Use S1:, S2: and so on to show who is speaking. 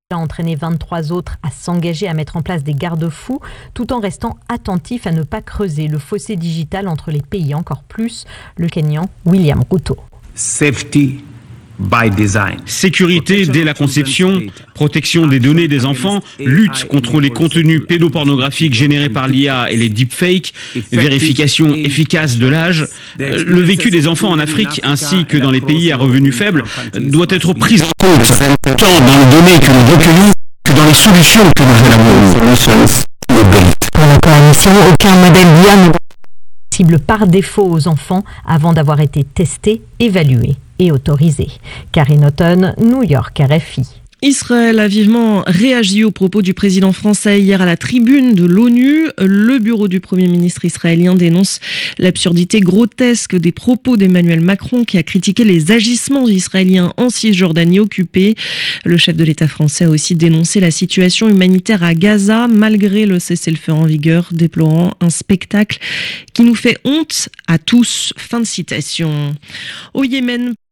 S1: a entraîné 23 autres à s'engager à mettre en place des garde-fous tout en restant attentifs à ne pas creuser le fossé digital entre les pays encore plus. Le Kenyan William Ruto.
S2: Safety by design.
S3: Sécurité dès la conception, protection des données des enfants, lutte contre les contenus pédopornographiques générés par l'IA et les deepfakes, vérification efficace de l'âge. Le vécu des enfants en Afrique ainsi que dans les pays à revenus faibles doit être pris en compte, tant dans les données que nous recueillons que dans les solutions que nous élaborons.
S1: Pour la coalition, aucun modèle d'IA n'est possible par défaut aux enfants avant d'avoir été testé, évalué et autorisé. Karine Houghton, New York, RFI.
S4: Israël a vivement réagi aux propos du président français hier à la tribune de l'ONU. Le bureau du Premier ministre israélien dénonce l'absurdité grotesque des propos d'Emmanuel Macron qui a critiqué les agissements israéliens en Cisjordanie occupée. Le chef de l'État français a aussi dénoncé la situation humanitaire à Gaza malgré le cessez-le-feu en vigueur, déplorant un spectacle qui nous fait honte à tous. Fin de citation. Au Yémen,